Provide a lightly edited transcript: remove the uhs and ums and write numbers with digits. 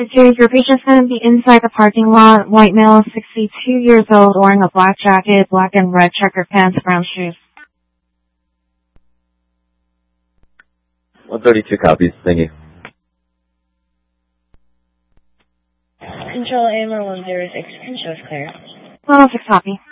2, your patient's going to be inside the parking lot, white male, 62 years old, wearing a black jacket, black and red checkered pants, brown shoes. 132 copies, thank you. Control AMR 106, control is clear. 106 copy.